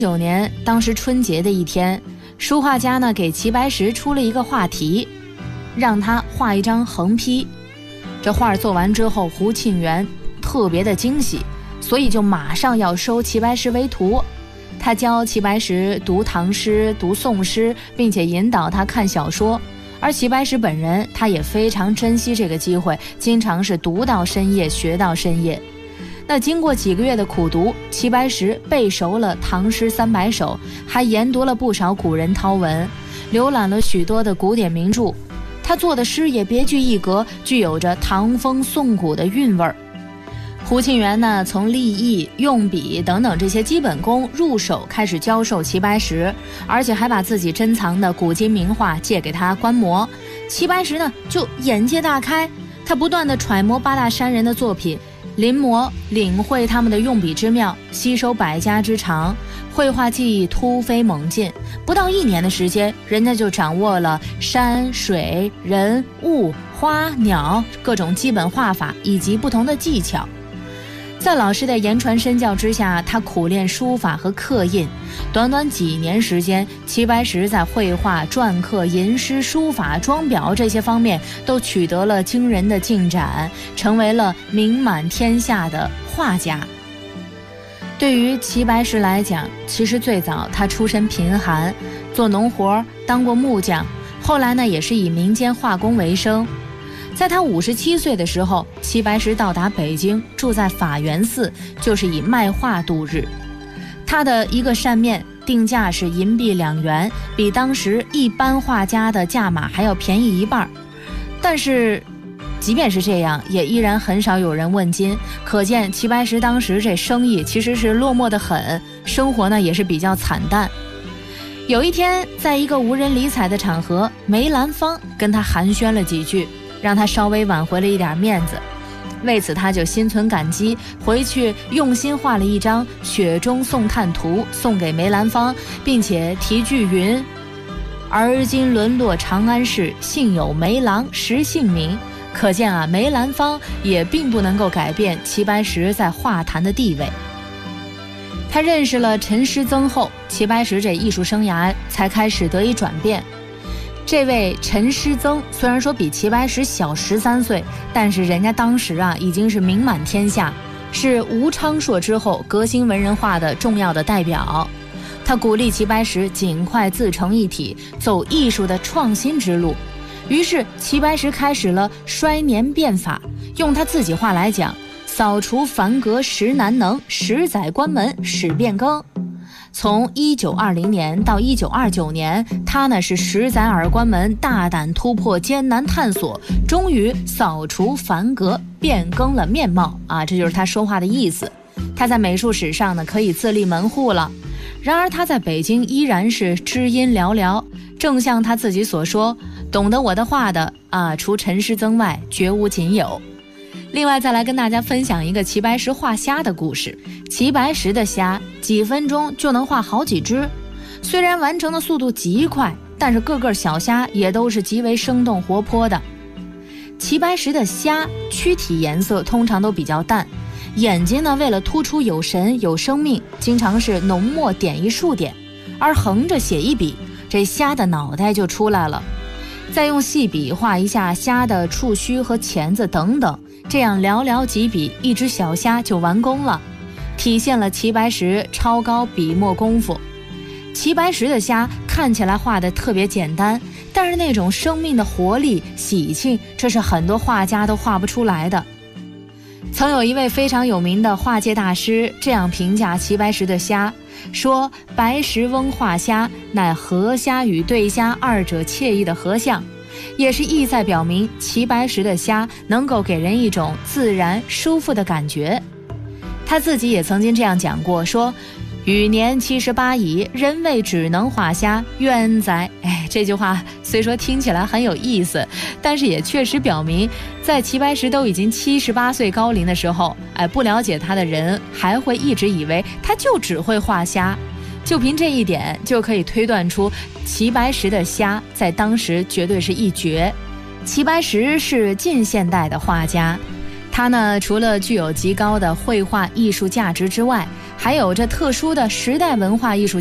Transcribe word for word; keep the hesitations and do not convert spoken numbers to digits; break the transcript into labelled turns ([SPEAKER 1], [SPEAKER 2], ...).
[SPEAKER 1] 九年，当时春节的一天，书画家呢给齐白石出了一个画题，让他画一张横批。这画做完之后，胡庆元特别的惊喜，所以就马上要收齐白石为徒。他教齐白石读唐诗、读宋诗，并且引导他看小说。而齐白石本人，他也非常珍惜这个机会，经常是读到深夜，学到深夜。那经过几个月的苦读，齐白石背熟了唐诗三百首，还研读了不少古人涛文，浏览了许多的古典名著。他做的诗也别具一格，具有着唐风宋古的韵味儿。胡庆元呢，从立意、用笔等等这些基本功入手，开始教授齐白石，而且还把自己珍藏的古今名画借给他观摩。齐白石呢，就眼界大开，他不断地揣摩八大山人的作品，临摹领会他们的用笔之妙，吸收百家之长，绘画技艺突飞猛进。不到一年的时间，人家就掌握了山水人物花鸟各种基本画法以及不同的技巧。在老师的言传身教之下，他苦练书法和刻印，短短几年时间，齐白石在绘画、篆刻、吟诗、书法、装裱这些方面都取得了惊人的进展，成为了名满天下的画家。对于齐白石来讲，其实最早他出身贫寒，做农活，当过木匠，后来呢也是以民间画工为生。在他五十七岁的时候，齐白石到达北京，住在法源寺，就是以卖画度日。他的一个扇面定价是银币两元，比当时一般画家的价码还要便宜一半。但是即便是这样，也依然很少有人问津，可见齐白石当时这生意其实是落寞得很，生活呢也是比较惨淡。有一天，在一个无人理睬的场合，梅兰芳跟他寒暄了几句，让他稍微挽回了一点面子。为此他就心存感激，回去用心画了一张《雪中送炭图》送给梅兰芳，并且题句云：而今沦落长安市，幸有梅郎识姓名。可见啊，梅兰芳也并不能够改变齐白石在画坛的地位。他认识了陈师曾后，齐白石这艺术生涯才开始得以转变。这位陈师曾虽然说比齐白石小十三岁，但是人家当时啊已经是名满天下，是吴昌硕之后革新文人画的重要的代表。他鼓励齐白石尽快自成一体，走艺术的创新之路。于是齐白石开始了衰年变法，用他自己话来讲，扫除凡格实难能，十载关门始变更。从一九二零年到一九二九年，他呢是十载耳关门，大胆突破，艰难探索，终于扫除凡格，变更了面貌啊！这就是他说话的意思。他在美术史上呢可以自立门户了。然而他在北京依然是知音寥寥，正像他自己所说，懂得我的画的啊，除陈师曾外，绝无仅有。另外再来跟大家分享一个齐白石画虾的故事。齐白石的虾几分钟就能画好几只，虽然完成的速度极快，但是个个小虾也都是极为生动活泼的。齐白石的虾躯体颜色通常都比较淡，眼睛呢为了突出有神有生命，经常是浓墨点一竖点，而横着写一笔，这虾的脑袋就出来了。再用细笔画一下虾的触须和钳子等等，这样寥寥几笔，一只小虾就完工了，体现了齐白石超高笔墨功夫。齐白石的虾看起来画得特别简单，但是那种生命的活力、喜庆，这是很多画家都画不出来的。曾有一位非常有名的画界大师这样评价齐白石的虾，说白石翁画虾乃河虾与对虾二者惬意的合相，也是意在表明齐白石的虾能够给人一种自然舒服的感觉。他自己也曾经这样讲过，说余年七十八矣，人谓只能画虾，冤哉！哎，这句话虽说听起来很有意思，但是也确实表明，在齐白石都已经七十八岁高龄的时候，哎，不了解他的人还会一直以为他就只会画虾。就凭这一点，就可以推断出齐白石的虾在当时绝对是一绝。齐白石是近现代的画家， 它呢，除了具有极高的绘画艺术价值之外，还有着特殊的时代文化艺术